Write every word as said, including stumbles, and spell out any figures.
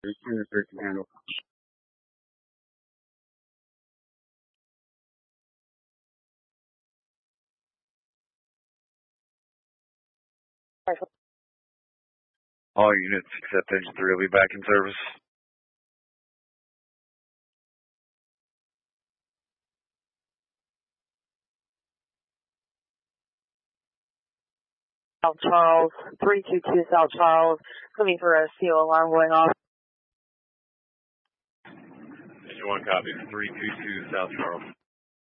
Unit three can handle. All units except engine three will be back in service. South Charles, three two two South Charles, looking for a C O alarm going off. Engine one copy, three two two South Charles.